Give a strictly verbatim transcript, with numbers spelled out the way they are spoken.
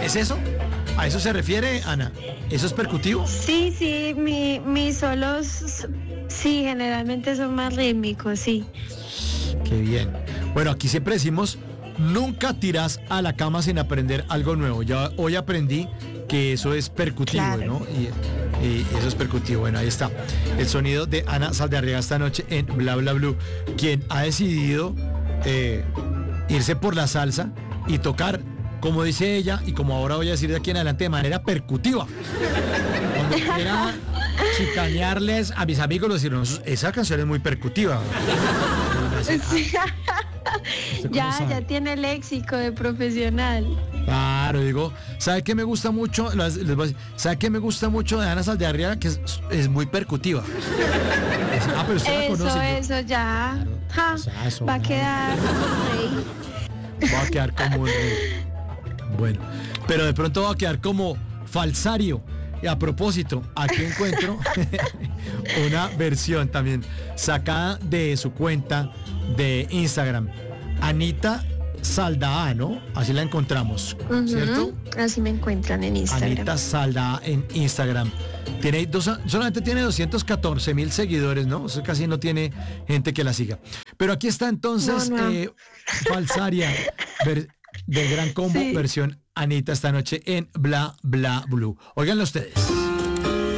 ¿Es eso? ¿A eso se refiere, Ana? ¿Eso es percutivo? Sí, sí, mi, mis solos, sí, generalmente son más rítmicos, sí. Qué bien. Bueno, aquí siempre decimos, nunca tirás a la cama sin aprender algo nuevo. Ya hoy aprendí que eso es percutivo, Claro. ¿no? Y, y eso es percutivo. Bueno, ahí está. El sonido de Ana Saldarriaga esta noche en Bla Bla Blue, quien ha decidido eh, irse por la salsa y tocar, como dice ella, y como ahora voy a decir de aquí en adelante, de manera percutiva. Cuando quiera chicanearles a mis amigos, los dirán, esa canción es muy percutiva. Sí. ¿Usted cómo Ya, sabe? ya tiene el léxico de profesional. Claro, digo, ¿sabe qué me gusta mucho? Les- les voy a decir, ¿sabe qué me gusta mucho de Ana Saldarriaga? Que es, es muy percutiva. Es- ah, pero usted la Eso, conoce. yo- eso, ya. Ja, o sea, eso, va a ¿no? quedar rey. Va a quedar como un rey. Bueno, pero de pronto va a quedar como falsario. Y a propósito, aquí encuentro una versión también sacada de su cuenta de Instagram. Anita Saldaa, ¿no? Así la encontramos, Ujú, ¿cierto? así me encuentran en Instagram. Anita Saldaa en Instagram. Tiene dos, solamente tiene doscientos catorce mil seguidores, ¿no? O sea, casi no tiene gente que la siga. Pero aquí está entonces No, no. eh, Falsaria ver- del Gran Combo, Sí. versión Anita esta noche en Bla Bla Blue. Óiganlo ustedes.